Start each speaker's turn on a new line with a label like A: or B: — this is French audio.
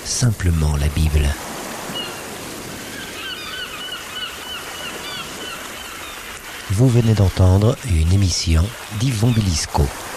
A: simplement la Bible. Vous venez d'entendre une émission d'Yvon Belisco.